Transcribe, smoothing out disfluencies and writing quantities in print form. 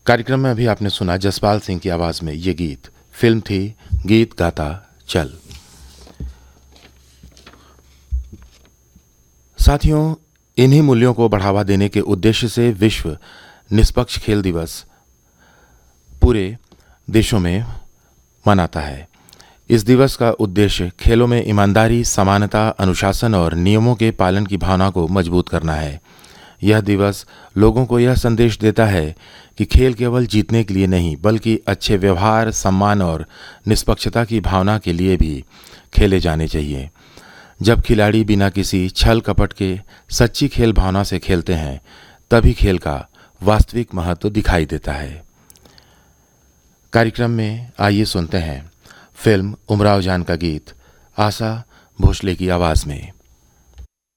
कार्यक्रम में अभी आपने सुना जसपाल सिंह की आवाज में ये गीत। फिल्म थी गीत गाता चल। साथियों, इन्हीं मूल्यों को बढ़ावा देने के उद्देश्य से विश्व निष्पक्ष खेल दिवस पूरे देशों में मनाता है। इस दिवस का उद्देश्य खेलों में ईमानदारी, समानता, अनुशासन और नियमों के पालन की भावना को मजबूत करना है। यह दिवस लोगों को यह संदेश देता है कि खेल केवल जीतने के लिए नहीं, बल्कि अच्छे व्यवहार, सम्मान और निष्पक्षता की भावना के लिए भी खेले जाने चाहिए। जब खिलाड़ी बिना किसी छल कपट के सच्ची खेल भावना से खेलते हैं, तभी खेल का वास्तविक महत्व दिखाई देता है। कार्यक्रम में आइए सुनते हैं फिल्म उमराव जान का गीत आशा भोसले की आवाज में।